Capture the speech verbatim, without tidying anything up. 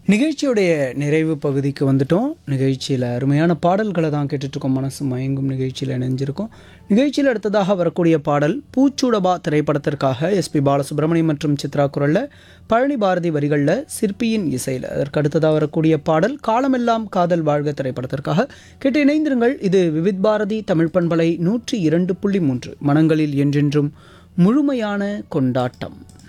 நிகழ்ச்சியுடைய நிறைவு பகுதிக்கு வந்துட்டோம். நிகழ்ச்சியில் அருமையான பாடல்களை தான் கேட்டுட்ருக்கோம். மனசு மயங்கும் நிகழ்ச்சியில் இணைஞ்சிருக்கோம். நிகழ்ச்சியில் அடுத்ததாக வரக்கூடிய பாடல் பூச்சூடபா திரைப்படத்திற்காக எஸ்பி பாலசுப்ரமணியம் மற்றும் சித்ரா குரலில், பழனி பாரதி வரிகளில், சிற்பியின் இசையில். அதற்கு அடுத்ததாக வரக்கூடிய பாடல் காலமெல்லாம் காதல் வாழ்க திரைப்படத்திற்காக. கேட்டு இணைந்திருங்கள். இது விவித் பாரதி தமிழ் பண்பலை நூற்றி இரண்டு புள்ளி மூன்று, மனங்களில் என்றென்றும் முழுமையான கொண்டாட்டம்.